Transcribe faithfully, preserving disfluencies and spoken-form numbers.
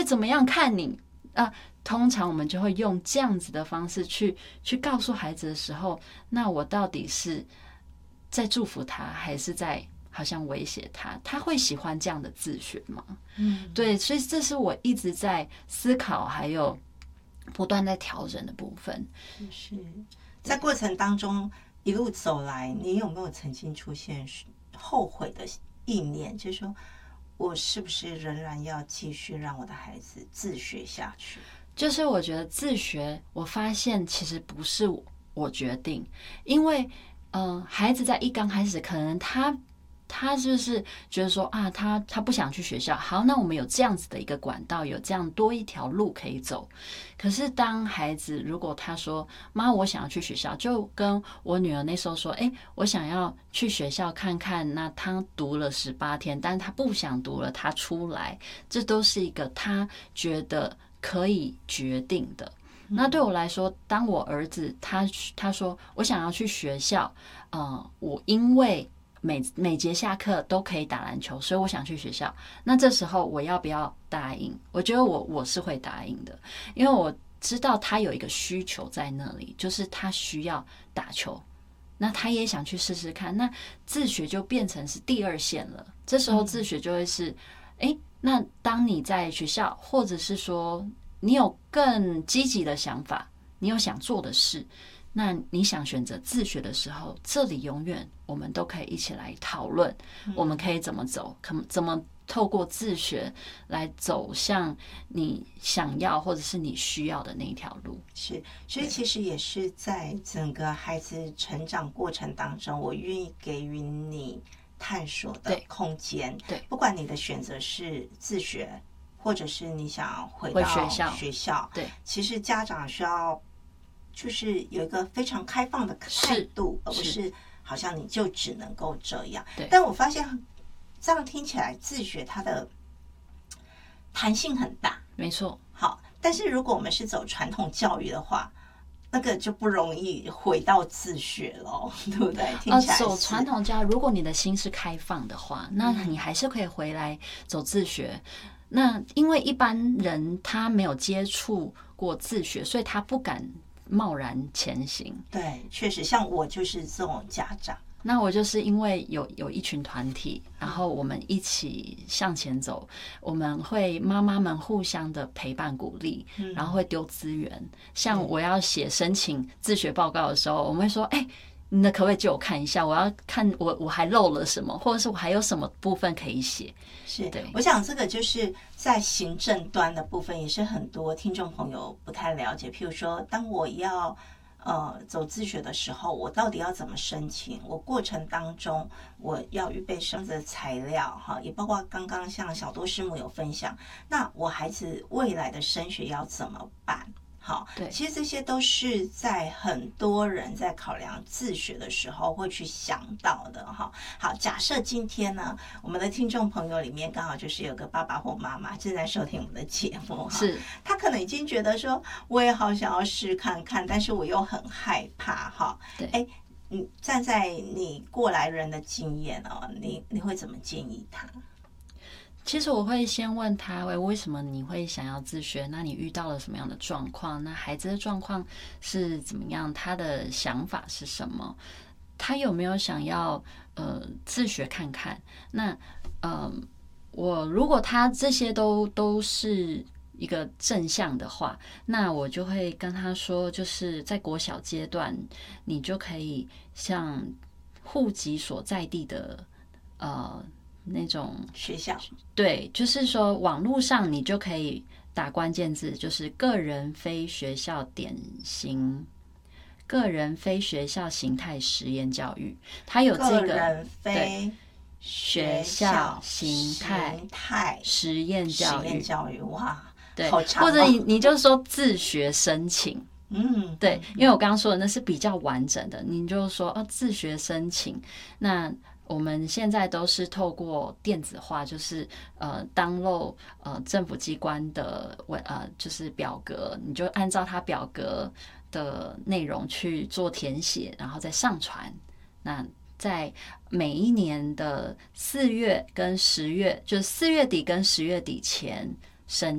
怎么样看你啊？通常我们就会用这样子的方式去去告诉孩子的时候，那我到底是在祝福他，还是在好像威胁他？他会喜欢这样的自学吗？嗯，对，所以这是我一直在思考，还有不断在调整的部分。 是在过程当中一路走来，你有没有曾经出现后悔的意念，就是说我是不是仍然要继续让我的孩子自学下去？ 就是我觉得自学，我发现其实不是我决定，因为嗯、呃，孩子在一刚开始，可能他他就是觉得说啊，他他不想去学校，好，那我们有这样子的一个管道，有这样多一条路可以走。可是当孩子如果他说妈，我想要去学校，就跟我女儿那时候说，哎，我想要去学校看看，那他读了十八天，但是他不想读了，他出来，这都是一个他觉得可以决定的。那对我来说，当我儿子他他说我想要去学校，呃，我因为每每节下课都可以打篮球，所以我想去学校。那这时候我要不要答应？我觉得我我是会答应的，因为我知道他有一个需求在那里，就是他需要打球，那他也想去试试看。那自学就变成是第二线了，这时候自学就会是，哎，那当你在学校，或者是说你有更积极的想法，你有想做的事，那你想选择自学的时候，这里永远我们都可以一起来讨论，我们可以怎么走，怎么透过自学来走向你想要或者是你需要的那一条路。 是，所以其实也是在整个孩子成长过程当中，我愿意给予你探索的空间。 对， 不管你的选择是自学，或者是你想回到学校， 学校， 对， 其实家长需要就是有一个非常开放的态度，而不是好像你就只能够这样。但我发现这样听起来，自学它的弹性很大， 没错。 好，但是如果我们是走传统教育的话，那个就不容易回到自学了，对不对？听起来是、 呃、走传统教育，如果你的心是开放的话，那你还是可以回来走自学。那因为一般人他没有接触过自学，所以他不敢贸然前行。 对，确实，像我就是这种家长。 那我就是因为有有一群团体，然后我们一起向前走，我们会妈妈们互相的陪伴鼓励，然后会丢资源。像我要写申请自学报告的时候，我们会说，哎、欸，你的可不可以借我看一下？我要看我我还漏了什么，或者是我还有什么部分可以写。 是， 对， 我想这个就是在行政端的部分，也是很多听众朋友不太了解。譬如说，当我要呃，走自学的时候，我到底要怎么申请？我过程当中我要预备什么的材料哈，也包括刚刚像小多师母有分享，那我孩子未来的升学要怎么办？好， 对， 其实这些都是在很多人在考量自学的时候会去想到的哈。好，假设今天呢，我们的听众朋友里面刚好就是有个爸爸或妈妈正在收听我们的节目哈， 是他可能已经觉得说，我也好想要试看看，但是我又很害怕哈。 对， 哎，你站在你过来人的经验哦，你你会怎么建议他？ 其实我会先问他，喂，为什么你会想要自学？那你遇到了什么样的状况？那孩子的状况是怎么样？他的想法是什么？他有没有想要呃自学看看？那呃，我如果他这些都都是一个正向的话，那我就会跟他说，就是在国小阶段，你就可以像户籍所在地的呃。那种学校， 对，就是说网络上你就可以打关键字，就是个人非学校典型、个人非学校形态实验教育，它有这个个人非学校形态实验教育， 教育哇， 对， 好长哦， 或者你你就说自学申请。 嗯， 对，因为我刚刚说的那是比较完整的，你就说哦，自学申请，那我们现在都是透过电子化，就是呃 download 呃政府机关的文呃就是表格，你就按照它表格的内容去做填写，然后再上传。那在每一年的四月跟十月，就是四月底跟十月底前申